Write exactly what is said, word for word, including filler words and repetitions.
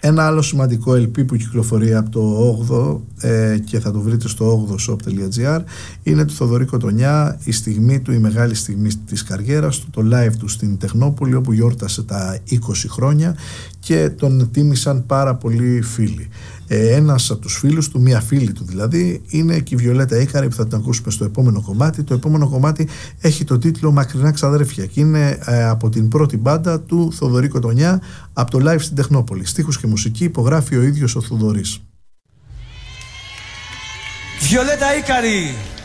Ένα άλλο σημαντικό ελ πι που κυκλοφορεί από το όγδοο ε, και θα το βρείτε στο όγδοο shop τελεία τζι άρ είναι του Θοδωρή Κοτονιά, η στιγμή του, η μεγάλη στιγμή της καριέρας του, το live του στην Τεχνόπολη, όπου γιόρτασε τα είκοσι χρόνια και τον τίμησαν πάρα πολλοί φίλοι. Ε, ένας από τους φίλους του, μία φίλη του δηλαδή, είναι και η Βιολέτα Ίκαρη, που θα την ακούσουμε στο επόμενο κομμάτι. Το επόμενο κομμάτι έχει το τίτλο Μακρινά Ξαδέρφια και είναι ε, από την πρώτη μπάντα του Θοδωρή Κοτονιά, από το live στην Τεχνόπολη. Στίχους και μουσική υπογράφει ο ίδιος ο Θοδωρής. Βιολέτα Ίκαρη.